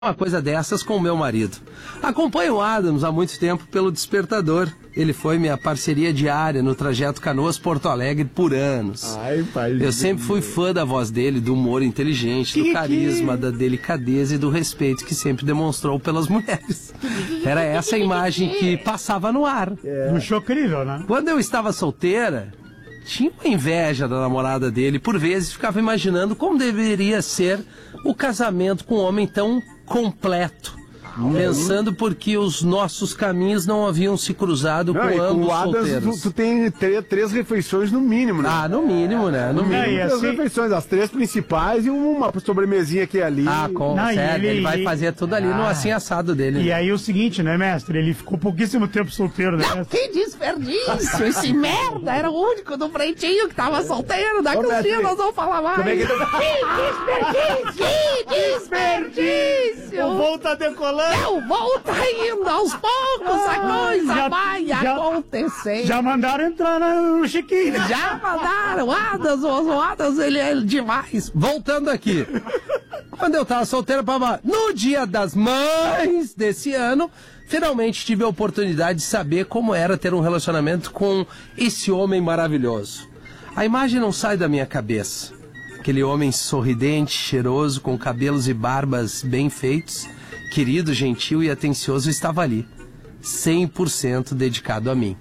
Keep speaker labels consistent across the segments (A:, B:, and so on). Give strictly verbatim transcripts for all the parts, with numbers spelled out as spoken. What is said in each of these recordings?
A: uma coisa dessas com o meu marido. Acompanho o Adams há muito tempo pelo Despertador. Ele foi minha parceria diária no trajeto Canoas-Porto Alegre por anos.
B: Ai, pai,
A: eu sempre fui fã da voz dele, do humor inteligente, do carisma, da delicadeza e do respeito que sempre demonstrou pelas mulheres. Era essa a imagem que passava no ar.
B: É.
C: Puxou incrível, né?
A: Quando eu estava solteira, tinha uma inveja da namorada dele. Por vezes ficava imaginando como deveria ser o casamento com um homem tão completo. Hum. Pensando porque os nossos caminhos não haviam se cruzado não, com ambos
B: com o Adams,
A: solteiros.
B: Tu, tu tem três, três refeições no mínimo, né?
A: Ah, no mínimo, né? No mínimo.
B: É, três assim... refeições, as três principais e uma sobremesinha aqui e ali.
A: Ah, com
C: não,
A: sério,
C: ele,
A: ele vai fazer tudo ali ah. no assim assado dele.
C: E
A: né?
C: aí o seguinte, né, mestre? Ele ficou pouquíssimo tempo solteiro, né?
D: Não, que desperdício! Esse merda era o único do Freitinho que tava solteiro. Daqui uns dias nós vamos falar mais.
B: Como é que,
D: que desperdício! Que desperdício!
C: O voo tá decolando!
D: É, o voo tá indo aos poucos, a coisa já, vai já, acontecer.
C: Já mandaram entrar no Chiquinho.
D: Já mandaram. O Adams, o Adams, ele é demais.
A: Voltando aqui. Quando eu tava solteiro, pra... no Dia das Mães desse ano, finalmente tive a oportunidade de saber como era ter um relacionamento com esse homem maravilhoso. A imagem não sai da minha cabeça. Aquele homem sorridente, cheiroso, com cabelos e barbas bem feitos, querido, gentil e atencioso, estava ali, cem por cento dedicado a mim.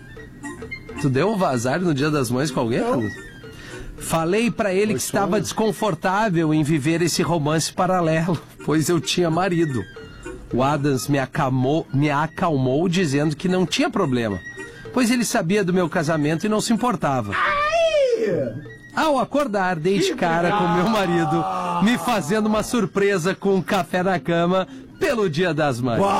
A: Tu deu um vazar no Dia das Mães com alguém? Não. Falei pra ele Foi que estava sonho. desconfortável em viver esse romance paralelo, pois eu tinha marido. O Adams me acalmou, me acalmou dizendo que não tinha problema, pois ele sabia do meu casamento e não se importava.
B: Ai!
A: Ao acordar, dei de cara com meu marido, me fazendo uma surpresa com um café na cama pelo Dia das Mães.
B: Uau!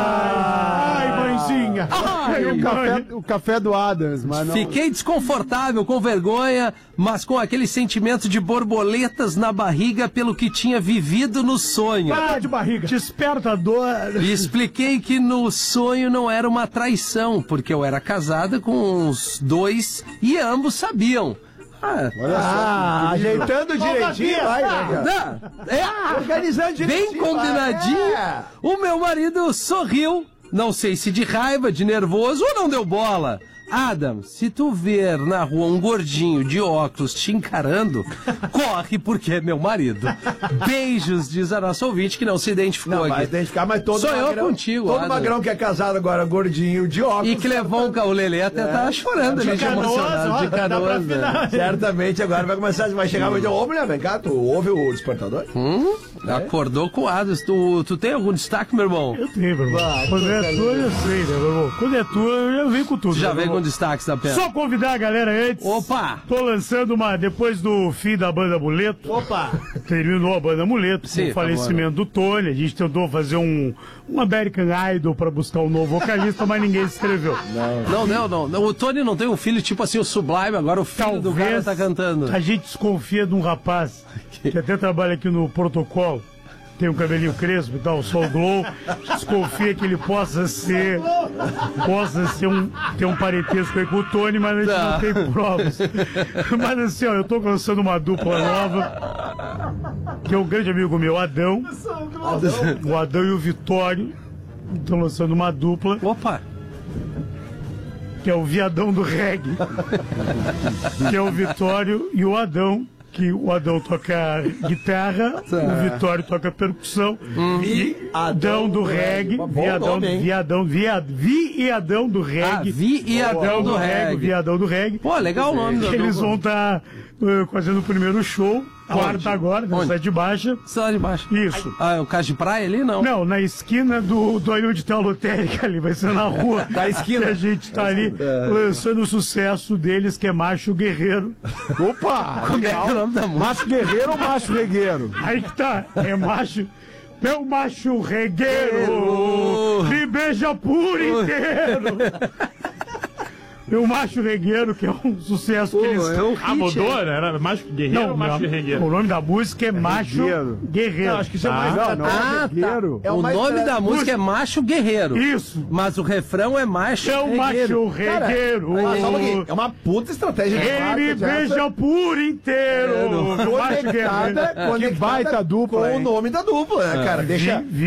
C: Ai, mãezinha!
B: Ai, o, café, o café do Adams, mas não...
A: Fiquei desconfortável, com vergonha, mas com aquele sentimento de borboletas na barriga pelo que tinha vivido no sonho.
C: Para de barriga! Despertador!
A: E expliquei que no sonho não era uma traição, porque eu era casada com os dois e ambos sabiam.
B: Ah, olha ah, só, ajeitando direitinho, vai,
A: né? É,
B: organizando direitinho.
A: Bem combinadinho. É. O meu marido sorriu, não sei se de raiva, de nervoso ou não deu bola. Adam, se tu ver na rua um gordinho de óculos te encarando, corre porque é meu marido. Beijos, diz a nossa ouvinte que não se identificou
B: não,
A: aqui.
B: Vai identificar, mas todo
A: Sou
B: magrão,
A: eu contigo,
B: todo
A: Adam.
B: magrão que é casado agora, gordinho, de óculos.
A: E que levou o Lelê até é. tá chorando ali, de emocionado, de Canoas. Né?
B: Certamente agora vai começar, vai chegar e vai dizer, ô mulher, vem cá, tu ouve o Despertador?
A: Hum, é. Acordou com o Adams. Tu, tu tem algum destaque, meu irmão?
C: Eu tenho, meu irmão. Ah, quando é tua, eu sei, né, meu irmão? Quando é tua, eu já venho com tudo.
A: Tu já vem com
C: irmão.
A: destaques da pena.
C: Só convidar a galera antes.
A: Opa!
C: Tô lançando uma, depois do fim da banda Amuleto.
B: Opa!
C: Terminou a banda Amuleto,
A: Sim,
C: com o falecimento do Tony. A gente tentou fazer um, um American Idol pra buscar um novo vocalista, mas ninguém se inscreveu.
A: Não. Não, não, não. O Tony não tem um filho tipo assim, o Sublime, agora o filho
C: Talvez
A: do cara tá cantando.
C: A gente desconfia de um rapaz que até trabalha aqui no protocolo. Tem um cabelinho crespo e tal, o Sol Glow, desconfia que ele possa ser, possa ser um, ter um parentesco aí com o Tony, mas a gente tá. não tem provas. Mas assim, ó, eu tô lançando uma dupla nova, que é um grande amigo meu, Adão. Adão. O Adão e o Vitório estão lançando uma dupla.
A: Opa!
C: Que é o Viadão do Reggae. Que é o Vitório e o Adão. Que o Adão toca guitarra, tá. O Vitório toca percussão.
A: Hum.
C: Viadão do reggae. Viadão, viadão, viad, viadão do reggae.
A: Ah, viadão do, do reggae.
C: Viadão do reggae.
A: Pô, legal o nome do
C: Eles vão estar tá, uh, fazendo o primeiro show. Quarta agora, na cidade de Baixa.
A: Cidade de Baixa.
C: Isso.
A: Ah, é o Caso de Praia ali, não?
C: Não, na esquina do, do ali onde tem a lotérica ali, vai ser na rua.
B: Da esquina.
C: Que a gente tá ali é. lançando o sucesso deles, que é Macho Guerreiro.
B: Opa!
A: Como é que é o nome da música?
B: Macho Guerreiro ou Macho Regueiro?
C: Aí que tá, é macho... Meu macho regueiro, me beija por inteiro. Tem o Macho Regueiro, que é um sucesso que eles...
E: É um
F: Ah, mudou, né? Era Macho Guerreiro ou Macho
C: não,
F: Guerreiro?
C: o nome da música é Macho
E: Guerreiro.
C: Guerreiro.
F: Não, acho que isso é
C: tá?
F: mais...
E: Não, não
A: Ah,
E: é Regueiro.
B: É
A: o
B: mais
A: nome
B: pra-
A: da música é Macho Guerreiro.
C: Isso.
A: Mas o refrão é Macho
C: É o
A: Regueiro.
C: Macho Regueiro.
B: Mas só um pouquinho, é uma puta estratégia de
C: Ele me
B: marketing essa,
C: beija por inteiro. O Macho
B: conectada,
C: Guerreiro.
B: conectada
E: Que baita dupla,
B: com o
E: hein?
B: nome da dupla, né, cara? Deixa...
C: Vi-